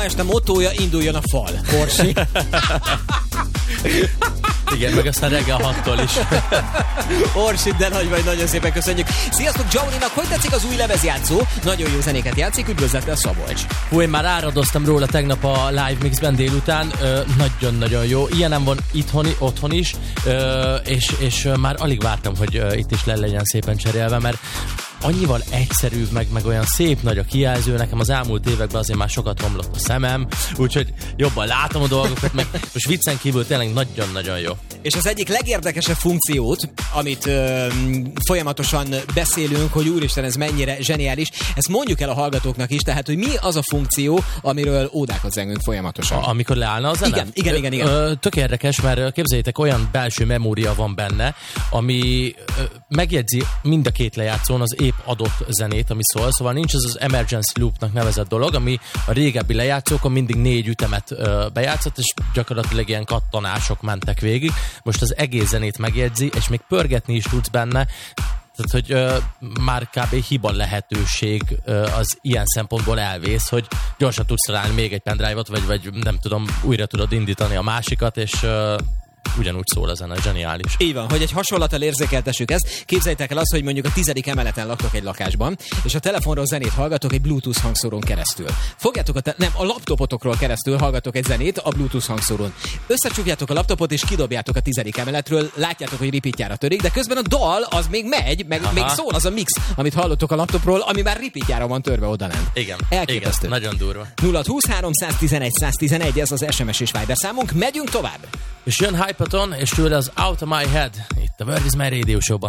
Este mottója, induljon a fal. Orsi. Igen, meg aztán reggel 6-tól is. Orsi, de nagy vagy, nagyon szépen köszönjük. Sziasztok, Johnny-nak, hogy tetszik az új lemezjátszó? Nagyon jó zenéket játszik, üdvözlettel Szabolcs. Hú, én már áradoztam róla tegnap a live mixben délután, nagyon-nagyon jó. Ilyenem van otthon is, és már alig vártam, hogy itt is le legyen szépen cserélve, mert annyival egyszerűbb, meg olyan szép nagy a kijelző, nekem az elmúlt években azért már sokat romlott a szemem, úgyhogy jobban látom a dolgokat, meg most viccen kívül tényleg nagyon-nagyon jó. És az egyik legérdekesebb funkciót, amit folyamatosan beszélünk, hogy úristen, ez mennyire zseniális, ezt mondjuk el a hallgatóknak is, tehát, hogy mi az a funkció, amiről ódákat zengünk folyamatosan. Amikor leállna a zene? Igen. Tök érdekes, mert képzeljétek, olyan belső memória van benne, ami megjegyzi mind a két lejátszón az épp adott zenét, ami szól, szóval nincs az emergency loopnak nevezett dolog, ami a régebbi lejátszókon mindig 4 ütemet bejátszott, és gyakorlatilag ilyen kattanások mentek végig. Most az egész zenét megjegyzi, és még pörgetni is tudsz benne, tehát, hogy már kb. Hiba lehetőség az ilyen szempontból elvész, hogy gyorsan tudsz találni még egy pendrive-ot, vagy nem tudom, újra tudod indítani a másikat, és ugyanúgy szól a zene, zseniális. Így van, hogy egy hasonlattal érzékeltessük ezt. Képzeljétek el azt, hogy mondjuk a 10. emeleten laktok egy lakásban, és a telefonról zenét hallgatok egy Bluetooth hangszórón keresztül. Fogjátok a laptopotokról keresztül hallgatok egy zenét a Bluetooth hangszórón. Összecsukjátok a laptopot és kidobjátok a 10. emeletről, látjátok, hogy repeatjára törik, de közben a dal az még megy, még szól az a mix, amit hallottok a laptopról, ami már repeatjára van törve odalent. Igen. Elképesztő. Igen, nagyon durva. 0-20-3 111 111, ez az SMS és Viber számunk. Megyünk tovább. És jön Hypaton, és tőle az Out of My Head, itt a Word is My Radio Show-ban.